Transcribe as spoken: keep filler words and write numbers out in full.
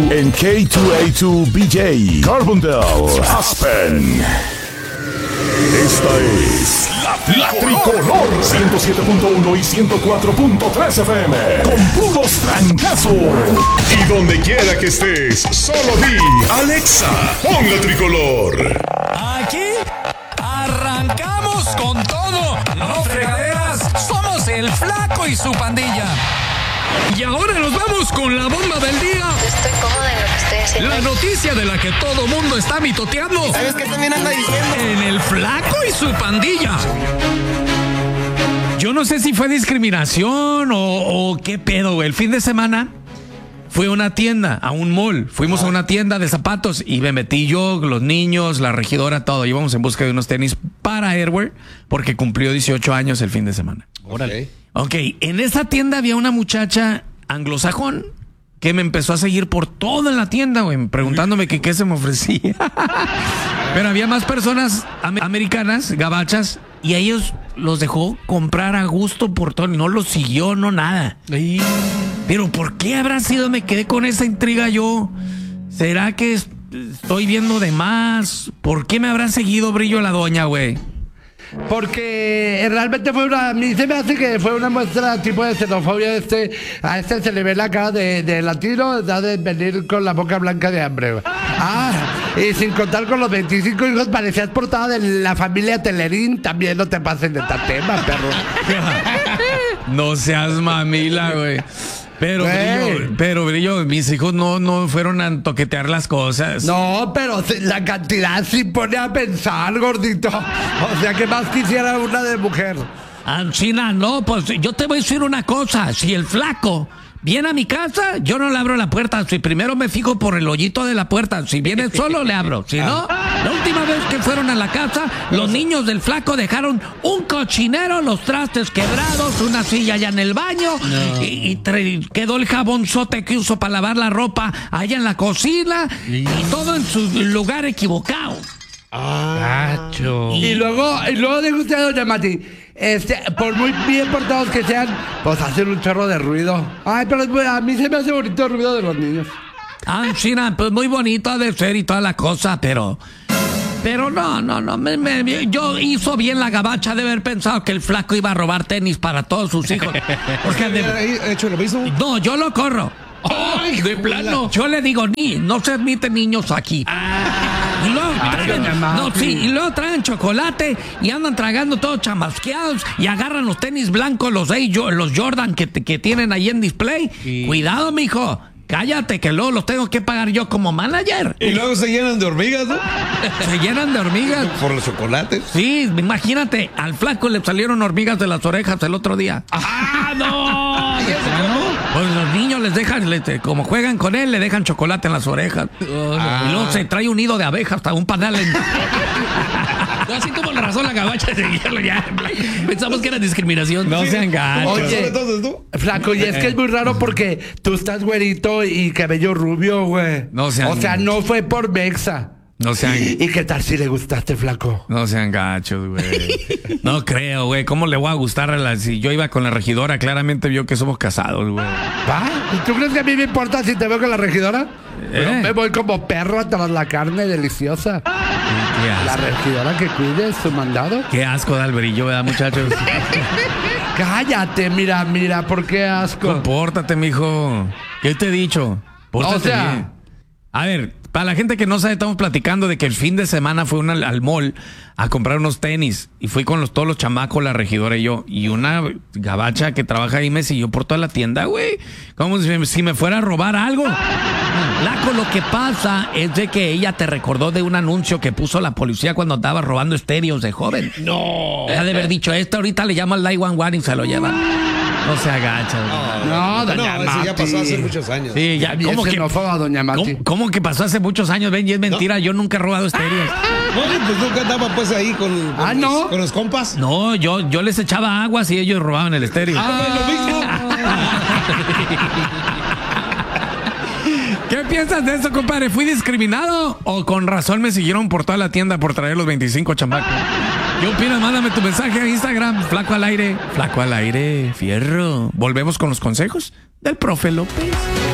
en K dos A dos B J, Carbondale, Aspen. Esta es la, la Tricolor ciento siete punto uno y ciento cuatro punto tres F M con puros trancazos. Y donde quiera que estés, solo di Alexa, pon la Tricolor. Aquí arrancamos con todo. No fregaderas, somos el Flaco y su pandilla. Y ahora nos vamos con la bomba del día. Estoy cómoda en lo que estoy haciendo. La noticia de la que todo mundo está mitoteando. ¿Sabes qué también anda diciendo? En el Flaco y su pandilla. Yo no sé si fue discriminación o, o qué pedo, güey. El fin de semana fui a una tienda, a un mall. Fuimos a una tienda de zapatos y me metí yo, los niños, la regidora, todo. Íbamos en busca de unos tenis para Airwear porque cumplió dieciocho años el fin de semana. Órale. Ok, en esa tienda había una muchacha anglosajón que me empezó a seguir por toda la tienda, güey, preguntándome que qué se me ofrecía. Pero había más personas am- americanas, gabachas, y a ellos los dejó comprar a gusto por todo. No los siguió, no nada. Ay. Pero ¿por qué habrá sido? Me quedé con esa intriga yo. ¿Será que es- estoy viendo de más? ¿Por qué me habrá seguido Brillo la doña, güey? Porque realmente fue una. A mí se me hace que fue una muestra tipo de xenofobia. Este, a este se le ve la cara de, de latino, da de venir con la boca blanca de hambre. Güey. Ah, y sin contar con los veinticinco hijos, parecías portada de la familia Telerín. También no te pasen de tal tema, perro. No seas mamila, güey. Pero, Güey. Brillo, pero, Brillo, mis hijos no, no fueron a toquetear las cosas. No, pero la cantidad sí pone a pensar, gordito. O sea, que más quisiera una de mujer. Ancina, no, pues yo te voy a decir una cosa. Si el Flaco viene a mi casa, yo no le abro la puerta. Si primero me fijo por el hoyito de la puerta. Si viene solo, le abro. Si no, la última vez que fueron a la casa, los niños del Flaco dejaron un cochinero, los trastes quebrados, una silla allá en el baño, no. y, y tre- quedó el jabonzote que uso para lavar la ropa allá en la cocina, y, y todo en su lugar equivocado. Ah, y luego, y luego dijo usted, doña Mati, este, por muy bien portados que sean, pues hacen un chorro de ruido. Ay, pero a mí se me hace bonito el ruido de los niños. Ah, China, pues muy bonito ha de ser y toda la cosa, pero... Pero no, no, no, me, me, yo hizo bien la gabacha de haber pensado que el Flaco iba a robar tenis para todos sus hijos. Porque de, hecho lo mismo? No, yo lo corro. ¡Ay, de plano! Yo le digo, ni, no se admiten niños aquí. Ah, y luego traen, no, sí, y luego traen chocolate y andan tragando todos chamasqueados y agarran los tenis blancos, los, los Jordan que, que tienen ahí en display. Sí. Cuidado, mijo. Cállate, que luego los tengo que pagar yo como manager. Y luego se llenan de hormigas, ¿no? Se llenan de hormigas. Por los chocolates. Sí, imagínate, al Flaco le salieron hormigas de las orejas el otro día. ¡Ah, no! ¿Y eso cómo? Pues los niños les dejan, les, como juegan con él, le dejan chocolate en las orejas. Oh, ah. Y luego se trae un nido de abejas, hasta un panal en... No, así como la razón la gabacha ya, pensamos que era discriminación. No sí. sean gachos. Oye, entonces, ¿tú? Flaco, y es que es muy raro porque tú estás güerito y cabello rubio, güey. No sean... O sea, no fue por mexa. No sean... ¿Y qué tal si le gustaste, Flaco? No sean gachos, güey. No creo, güey. ¿Cómo le voy a gustar a la... Si yo iba con la regidora, claramente vio que somos casados, güey. ¿Va? ¿Tú crees que a mí me importa si te veo con la regidora? ¿Eh? Yo me voy como perro tras la carne deliciosa. ¿Qué asco? La regidora que cuide su mandado. Qué asco de Alberillo, ¿verdad, muchachos? Cállate, mira, mira, ¿por qué asco? Compórtate, mijo. ¿Qué te he dicho? Pórtate o sea... bien. A ver, para la gente que no sabe, estamos platicando de que el fin de semana fue una, al mall a comprar unos tenis y fui con los, todos los chamacos, la regidora y yo, y una gabacha que trabaja ahí me siguió por toda la tienda, güey, como si, si me fuera a robar algo. Laco, lo que pasa es de que ella te recordó de un anuncio que puso la policía cuando andaba robando estéreos de joven. No. Ha de haber dicho, esta ahorita le llama al nueve once y se lo lleva. No se agacha. No, no, doña no, Mati. eso ya pasó hace muchos años. Sí, ya, ¿cómo que no fue a doña Mati? ¿Cómo, ¿Cómo que pasó hace muchos años? Ven, y es mentira, ¿no? Yo nunca he robado estéreos. Oye, pues nunca andaba pues ahí con, con, ah, los, ¿no? con los compas. No, yo, yo les echaba aguas y ellos robaban el estéreo. Ah, lo mismo. ¿Qué piensas de eso, compadre? ¿Fui discriminado o con razón me siguieron por toda la tienda por traer los veinticinco chamacos? ¿Qué opinas? Mándame tu mensaje a Instagram. Flaco al aire. Flaco al aire. Fierro. Volvemos con los consejos del profe López.